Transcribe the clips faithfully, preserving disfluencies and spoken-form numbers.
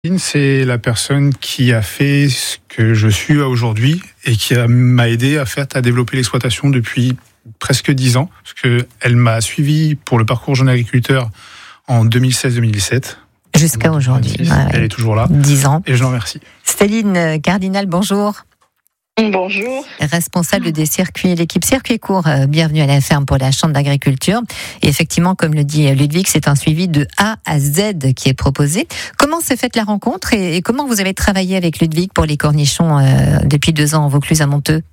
C'est la personne qui a fait ce que je suis aujourd'hui et qui a, m'a aidé à faire à développer l'exploitation depuis presque dix ans, parce qu'elle m'a suivi pour le parcours jeune agriculteur en deux mille seize deux mille dix-sept. Jusqu'à aujourd'hui. Ouais, elle ouais. est toujours là. dix ans. Et je l'en remercie. Céline Cardinal, bonjour. Bonjour. Responsable des circuits, l'équipe Circuit Court, euh, bienvenue à la ferme pour la Chambre d'agriculture. Et effectivement, comme le dit Ludwig, c'est un suivi de A à Z qui est proposé. Comment s'est faite la rencontre et, et comment vous avez travaillé avec Ludwig pour les cornichons euh, depuis deux ans en Vaucluse à Monteux?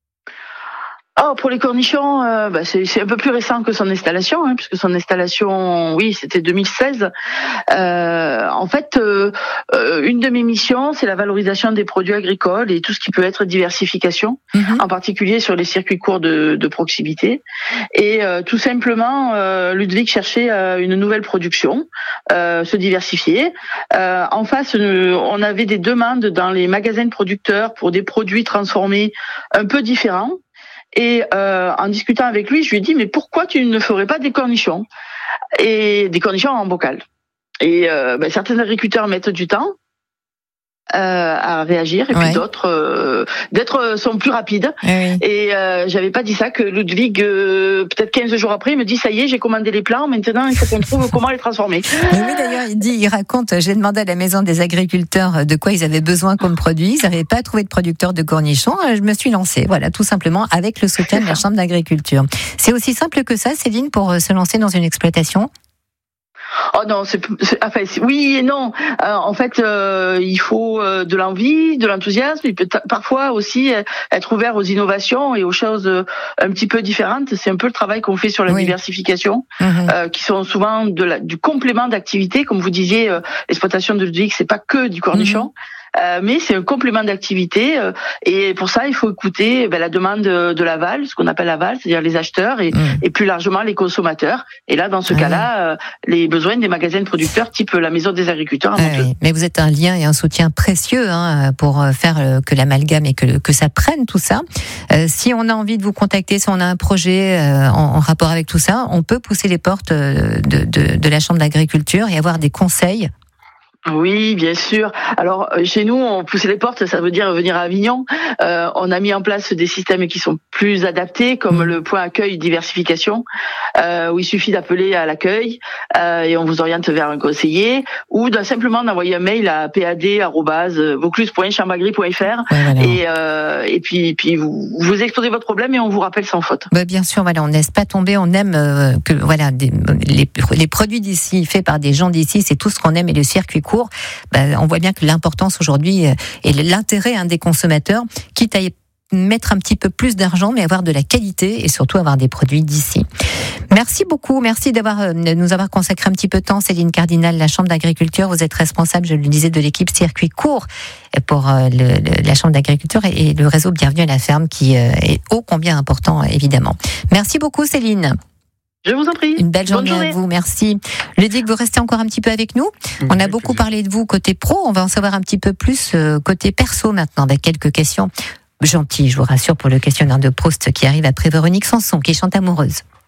Oh, pour les cornichons, euh, bah c'est, c'est un peu plus récent que son installation, hein, puisque son installation, oui, c'était deux mille seize. Euh, en fait, euh, euh, une de mes missions, c'est la valorisation des produits agricoles et tout ce qui peut être diversification, mm-hmm. en particulier sur les circuits courts de, de proximité. Et euh, tout simplement, euh, Ludwig cherchait euh, une nouvelle production, euh, se diversifier. Euh, en face, on avait des demandes dans les magasins de producteurs pour des produits transformés un peu différents. Et euh, en discutant avec lui, je lui ai dit, mais pourquoi tu ne ferais pas des cornichons et des cornichons en bocal? Et euh, ben, certains agriculteurs mettent du temps euh, à réagir, et ouais. puis d'autres euh, d'être sont plus rapides. Oui. Et euh, j'avais pas dit ça que Ludwig, euh, peut-être quinze jours après, il me dit, ça y est, j'ai commandé les plants, maintenant il faut qu'on trouve comment les transformer. Mais oui, d'ailleurs, il dit, il raconte, j'ai demandé à la maison des agriculteurs de quoi ils avaient besoin comme produit, ils n'avaient pas trouvé de producteur de cornichons, je me suis lancée, voilà, tout simplement avec le soutien de la Chambre d'agriculture. C'est aussi simple que ça, Céline, pour se lancer dans une exploitation? Oh non, c'est, c'est enfin c'est, oui et non. Euh, en fait, euh, il faut euh, de l'envie, de l'enthousiasme. Il peut t- parfois aussi être ouvert aux innovations et aux choses euh, un petit peu différentes. C'est un peu le travail qu'on fait sur la oui. diversification, mmh. euh, qui sont souvent de la, du complément d'activité. Comme vous disiez, euh, l'exploitation de Ludwig, c'est pas que du cornichon. Mmh. Euh, mais c'est un complément d'activité euh, et pour ça il faut écouter ben, la demande de, de l'aval, ce qu'on appelle l'aval, c'est-à-dire les acheteurs et, mmh. et plus largement les consommateurs. Et là, dans ce mmh. cas-là, euh, les besoins des magasins de producteurs type la Maison des agriculteurs à Monteux. Oui, mais vous êtes un lien et un soutien précieux hein, pour faire que l'amalgame et que, que ça prenne tout ça. Euh, si on a envie de vous contacter, si on a un projet euh, en, en rapport avec tout ça, on peut pousser les portes de, de, de la Chambre d'agriculture et avoir des conseils. Oui, bien sûr. Alors, chez nous, on pousse les portes, ça veut dire venir à Avignon. Euh, on a mis en place des systèmes qui sont plus adaptés, comme mmh. le point accueil diversification, euh, où il suffit d'appeler à l'accueil euh, et on vous oriente vers un conseiller, ou de, simplement d'envoyer un mail à pad arobase vaucluse point chambagri point f r ouais, voilà. et, euh, et puis, puis vous, vous exposez votre problème et on vous rappelle sans faute. Bah, bien sûr, voilà, on ne laisse pas tomber, on aime euh, que voilà des, les, les produits d'ici faits par des gens d'ici, c'est tout ce qu'on aime et le circuit court. Ben, on voit bien que l'importance aujourd'hui et l'intérêt hein, des consommateurs, quitte à y mettre un petit peu plus d'argent, mais avoir de la qualité et surtout avoir des produits d'ici. Merci beaucoup, merci d'avoir de nous avoir consacré un petit peu de temps, Céline Cardinal, la Chambre d'agriculture. Vous êtes responsable, je le disais, de l'équipe Circuit Court pour le, le, la Chambre d'agriculture et, et le réseau Bienvenue à la ferme qui est ô combien important, évidemment. Merci beaucoup, Céline. Je vous en prie. Une belle journée, journée à vous, merci. Ludwig, vous restez encore un petit peu avec nous. Oui, on a beaucoup plaisir. Parlé de vous côté pro, on va en savoir un petit peu plus euh, côté perso maintenant, avec quelques questions gentilles, je vous rassure, pour le questionnaire de Proust qui arrive après Véronique Sanson, qui chante Amoureuse.